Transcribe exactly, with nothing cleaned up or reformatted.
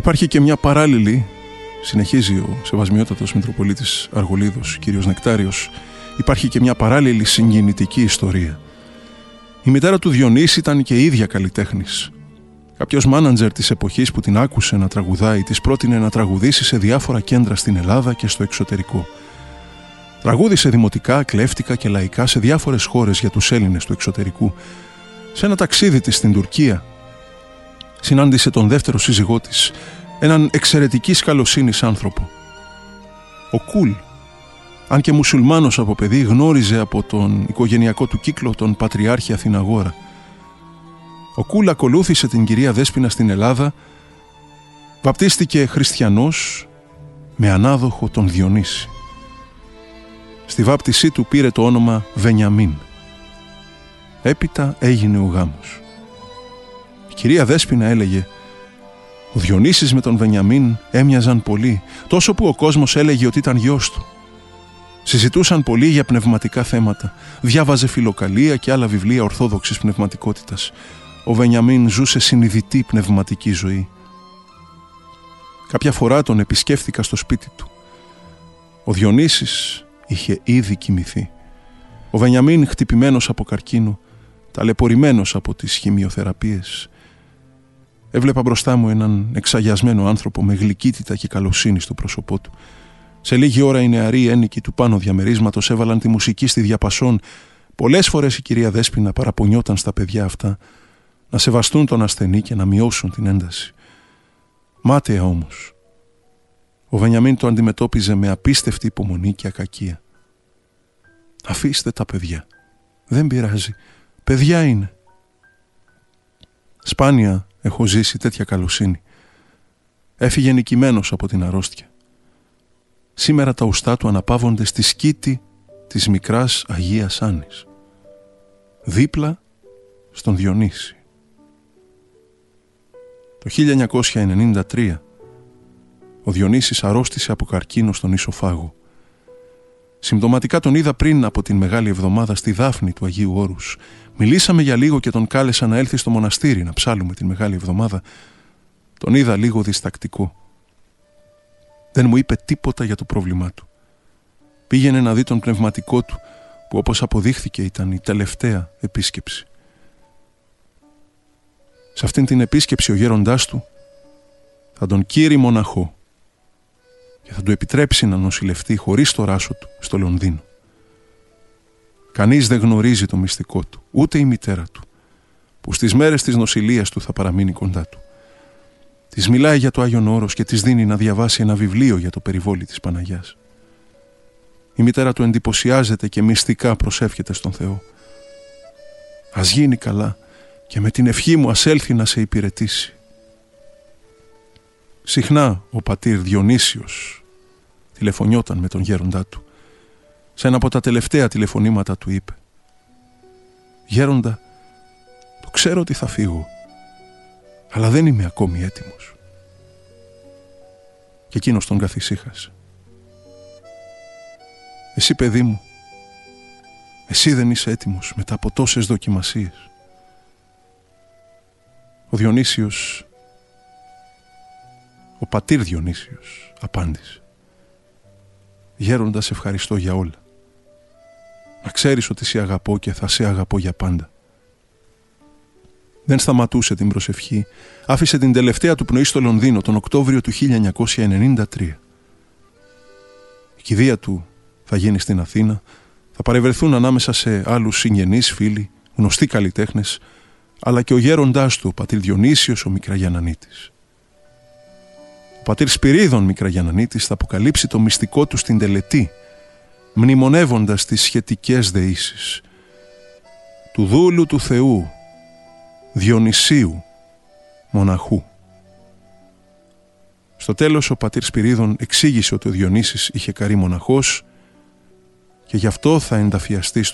Υπάρχει και μια παράλληλη, συνεχίζει ο Σεβασμιότατος Μητροπολίτης Αργολίδος, κύριος Νεκτάριος, υπάρχει και μια παράλληλη συγκινητική ιστορία. Η μητέρα του Διονύση ήταν και ίδια καλλιτέχνης. Κάποιος μάνατζερ της εποχής που την άκουσε να τραγουδάει της πρότεινε να τραγουδήσει σε διάφορα κέντρα στην Ελλάδα και στο εξωτερικό. Τραγούδισε δημοτικά, κλέφτικα και λαϊκά σε διάφορες χώρες για τους Έλληνες του εξωτερικού. Σε ένα ταξίδι της στην Τουρκία συνάντησε τον δεύτερο σύζυγό της, έναν εξαιρετικής καλοσύνης άνθρωπο. Ο Κουλ, αν και μουσουλμάνος από παιδί, γνώριζε από τον οικογενειακό του κύκλο τον Πατριάρχη Αθηναγόρα. Ο Κουλ ακολούθησε την κυρία Δέσποινα στην Ελλάδα, βαπτίστηκε χριστιανός με ανάδοχο τον Διονύση. Στη βάπτισή του πήρε το όνομα Βενιαμίν. Έπειτα έγινε ο γάμος. Η κυρία Δέσποινα έλεγε: ο Διονύσης με τον Βενιαμίν έμοιαζαν πολύ, τόσο που ο κόσμος έλεγε ότι ήταν γιος του. Συζητούσαν πολύ για πνευματικά θέματα. Διάβαζε φιλοκαλία και άλλα βιβλία ορθόδοξης πνευματικότητας. Ο Βενιαμίν ζούσε συνειδητή πνευματική ζωή. Κάποια φορά τον επισκέφθηκα στο σπίτι του. Ο Διονύσης είχε ήδη κοιμηθεί. Ο Βενιαμίν, χτυπημένος από καρκίνο, ταλαιπωρημένος από τις χημειοθεραπείες. Έβλεπα μπροστά μου έναν εξαγιασμένο άνθρωπο με γλυκύτητα και καλοσύνη στο πρόσωπό του. Σε λίγη ώρα οι νεαροί ένικοι του πάνω διαμερίσματος έβαλαν τη μουσική στη διαπασόν. Πολλές φορές η κυρία Δέσποινα παραπονιόταν στα παιδιά αυτά να σεβαστούν τον ασθενή και να μειώσουν την ένταση. Μάταια όμως, ο Βενιαμίν το αντιμετώπιζε με απίστευτη υπομονή και ακακία. «Αφήστε τα παιδιά. Δεν πειράζει. Παιδιά είναι». Σπάνια έχω ζήσει τέτοια καλοσύνη. Έφυγε νικημένος από την αρρώστια. Σήμερα τα ουστά του αναπαύονται στη σκήτη της μικράς Αγίας Άννης, δίπλα στον Διονύση. Το χίλια εννιακόσια ενενήντα τρία ο Διονύσης αρρώστησε από καρκίνο στον ισοφάγο. Συμπτωματικά τον είδα πριν από την Μεγάλη Εβδομάδα στη Δάφνη του Αγίου Όρους. Μιλήσαμε για λίγο και τον κάλεσα να έλθει στο μοναστήρι να ψάλουμε την Μεγάλη Εβδομάδα. Τον είδα λίγο διστακτικό. Δεν μου είπε τίποτα για το πρόβλημά του. Πήγαινε να δει τον πνευματικό του, που όπως αποδείχθηκε ήταν η τελευταία επίσκεψη. Σε αυτήν την επίσκεψη ο γέροντάς του θα τον κήρει μοναχό και θα του επιτρέψει να νοσηλευτεί χωρίς το ράσο του στο Λονδίνο. Κανείς δεν γνωρίζει το μυστικό του, ούτε η μητέρα του, που στις μέρες της νοσηλείας του θα παραμείνει κοντά του. Της μιλάει για το Άγιον Όρος και της δίνει να διαβάσει ένα βιβλίο για το περιβόλι της Παναγιάς. Η μητέρα του εντυπωσιάζεται και μυστικά προσεύχεται στον Θεό. Ας γίνει καλά και με την ευχή μου ας έλθει να σε υπηρετήσει. Συχνά ο πατήρ Διονύσιος τηλεφωνιόταν με τον γέροντά του. Σε ένα από τα τελευταία τηλεφωνήματα του είπε: «Γέροντα, το ξέρω ότι θα φύγω, αλλά δεν είμαι ακόμη έτοιμος». Και εκείνος τον καθησύχασε. «Εσύ, παιδί μου, εσύ δεν είσαι έτοιμος μετά από τόσες δοκιμασίες». Ο Διονύσιος, ο πατήρ Διονύσιος, απάντησε: «Γέροντα, σε ευχαριστώ για όλα. Να ξέρεις ότι σε αγαπώ και θα σε αγαπώ για πάντα». Δεν σταματούσε την προσευχή. Άφησε την τελευταία του πνοή στο Λονδίνο τον Οκτώβριο του χίλια εννιακόσια ενενήντα τρία. Η κηδεία του θα γίνει στην Αθήνα. Θα παρευρεθούν ανάμεσα σε άλλους συγγενείς, φίλοι, γνωστοί καλλιτέχνες, αλλά και ο γέροντάς του, ο πατήρ Διονύσιος ο Μικραγιαννανίτης. Ο πατήρ Σπυρίδων Μικραγιαννανίτης θα αποκαλύψει το μυστικό του στην τελετή, μνημονεύοντας τις σχετικές δεήσεις του δούλου του Θεού, Διονυσίου, μοναχού. Στο τέλος ο πατήρ Σπυρίδων εξήγησε ότι ο Διονύσης είχε καρεί μοναχός και γι' αυτό θα ενταφιαστεί στο